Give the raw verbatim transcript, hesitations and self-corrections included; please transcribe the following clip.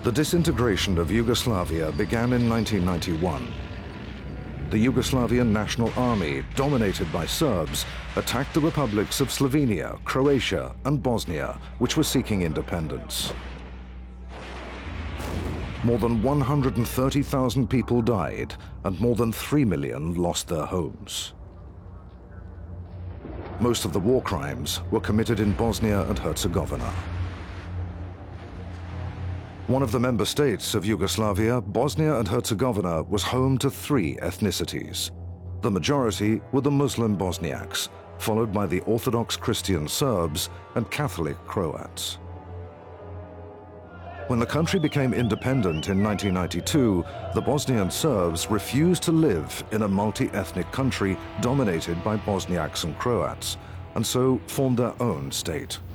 The disintegration of Yugoslavia began in nineteen ninety-one. The Yugoslavian National Army, dominated by Serbs, attacked the republics of Slovenia, Croatia, and Bosnia, which were seeking independence. More than one hundred thirty thousand people died, and more than three million lost their homes. Most of the war crimes were committed in Bosnia and Herzegovina. One of the member states of Yugoslavia, Bosnia and Herzegovina, was home to three ethnicities. The majority were the Muslim Bosniaks, followed by the Orthodox Christian Serbs and Catholic Croats. When the country became independent in nineteen ninety-two, the Bosnian Serbs refused to live in a multi-ethnic country dominated by Bosniaks and Croats, and so formed their own state.